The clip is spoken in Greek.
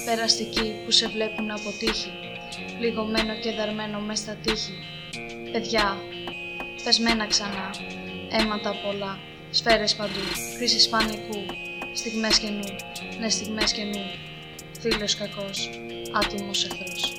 περαστικοί που σε βλέπουν να αποτύχει, πληγωμένο και δαρμένο μες στα τείχη. Παιδιά, πεσμένα ξανά, αίματα πολλά, σφαίρες παντού, κρίσεις πανικού, στιγμές καινού, ναι στιγμές καινού, φίλος κακός, άτιμος εχθρός.